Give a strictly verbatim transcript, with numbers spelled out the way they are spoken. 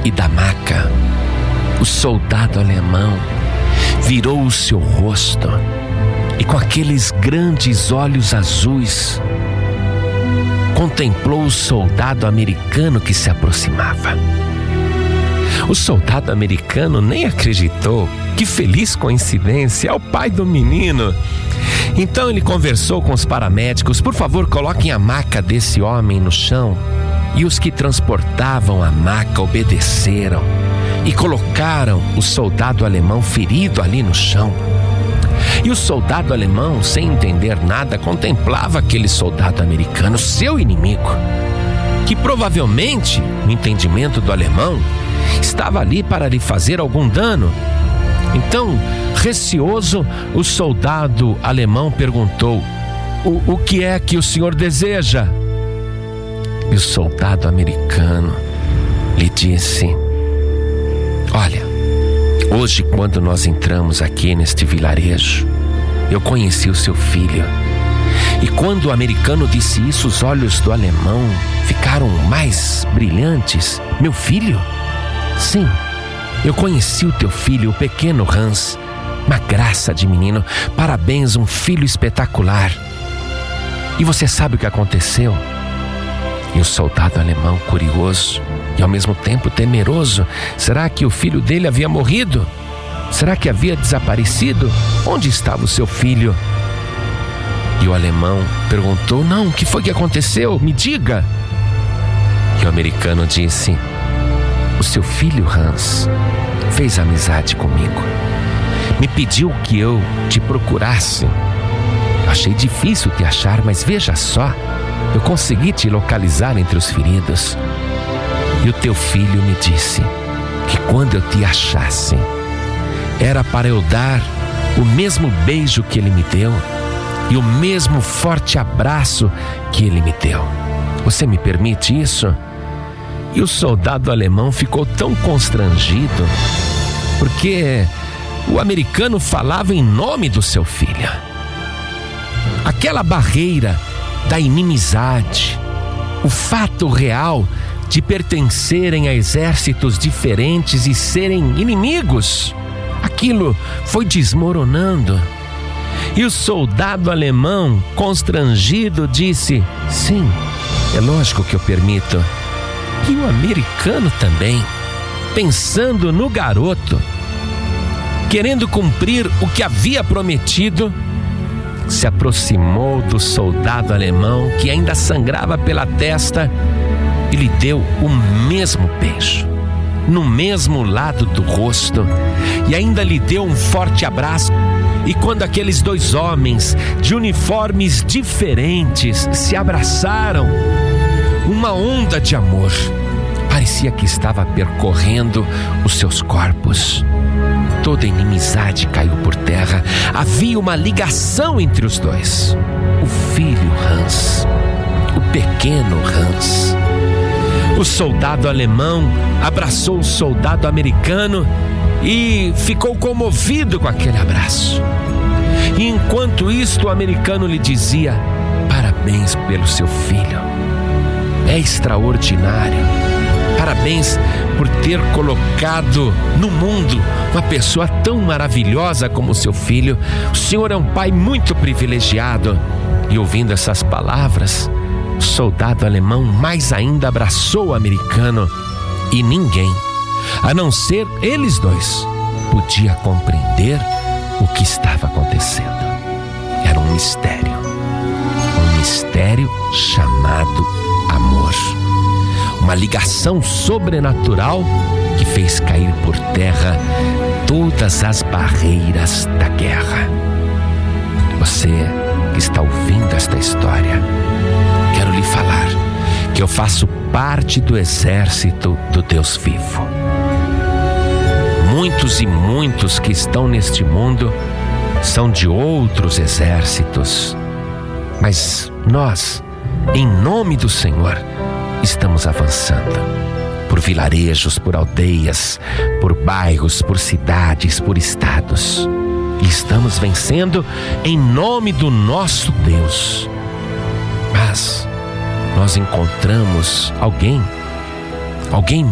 E da maca, o soldado alemão virou o seu rosto e, com aqueles grandes olhos azuis, contemplou o soldado americano que se aproximava. O soldado americano nem acreditou. Que feliz coincidência, é o pai do menino. Então ele conversou com os paramédicos: por favor, coloquem a maca desse homem no chão. E os que transportavam a maca obedeceram e colocaram o soldado alemão ferido ali no chão. E o soldado alemão, sem entender nada, contemplava aquele soldado americano, seu inimigo, que provavelmente, no entendimento do alemão, estava ali para lhe fazer algum dano. Então, receoso, o soldado alemão perguntou: o, o que é que o senhor deseja? E o soldado americano lhe disse: olha, hoje, quando nós entramos aqui neste vilarejo, eu conheci o seu filho. E quando o americano disse isso, os olhos do alemão ficaram mais brilhantes. Meu filho? Sim, eu conheci o teu filho, o pequeno Hans. Uma graça de menino. Parabéns, um filho espetacular. E você sabe o que aconteceu? E o soldado alemão, curioso e ao mesmo tempo temeroso: será que o filho dele havia morrido? Será que havia desaparecido? Onde estava o seu filho? E o alemão perguntou: não, o que foi que aconteceu? Me diga. E o americano disse: o seu filho Hans fez amizade comigo, me pediu que eu te procurasse. Eu achei difícil te achar, mas veja só, eu consegui te localizar entre os feridos. E o teu filho me disse que quando eu te achasse, era para eu dar o mesmo beijo que ele me deu e o mesmo forte abraço que ele me deu. Você me permite isso? E o soldado alemão ficou tão constrangido, porque o americano falava em nome do seu filho. Aquela barreira da inimizade, o fato real de pertencerem a exércitos diferentes e serem inimigos, aquilo foi desmoronando. E o soldado alemão, constrangido, disse: sim, é lógico que eu permito. E o americano também, pensando no garoto, querendo cumprir o que havia prometido, se aproximou do soldado alemão, que ainda sangrava pela testa, e lhe deu o mesmo beijo, no mesmo lado do rosto, e ainda lhe deu um forte abraço. E quando aqueles dois homens de uniformes diferentes se abraçaram, uma onda de amor parecia que estava percorrendo os seus corpos. Toda inimizade caiu por terra. Havia uma ligação entre os dois. O filho Hans, o pequeno Hans. O soldado alemão abraçou o soldado americano e ficou comovido com aquele abraço. E enquanto isto, o americano lhe dizia: parabéns pelo seu filho, é extraordinário. Parabéns por ter colocado no mundo uma pessoa tão maravilhosa como o seu filho. O senhor é um pai muito privilegiado. E ouvindo essas palavras, o soldado alemão mais ainda abraçou o americano. E ninguém, a não ser eles dois, podia compreender o que estava acontecendo. Era um mistério. Um mistério chamado amor. Uma ligação sobrenatural que fez cair por terra todas as barreiras da guerra. Você que está ouvindo esta história, quero lhe falar que eu faço parte do exército do Deus vivo. Muitos e muitos que estão neste mundo são de outros exércitos, mas nós, em nome do Senhor, estamos avançando por vilarejos, por aldeias, por bairros, por cidades, por estados. E estamos vencendo em nome do nosso Deus. Mas nós encontramos alguém, alguém